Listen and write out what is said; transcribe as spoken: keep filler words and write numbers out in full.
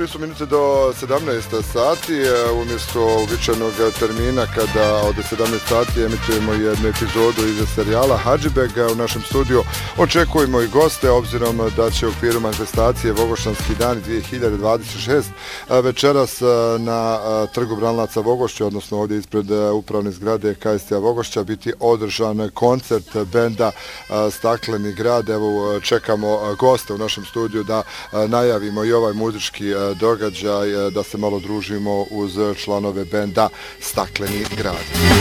tri su minute do sedamnaest sati, umjesto uobičajenog termina kada od sedamnaest sati emitujemo jednu epizodu iz serijala Hadžibeg. U našem studiju očekujemo i goste, obzirom da će u okviru manifestacije Vogošćanski dan dvije hiljade dvadeset šeste večeras na trgu Branilaca Vogošća, odnosno ovdje ispred upravne zgrade K S T-a Vogošća, biti održan koncert benda Stakleni grad. Evo, čekamo goste u našem studiju da najavimo i ovaj muzički događaj, da se malo družimo uz članove benda Stakleni grad.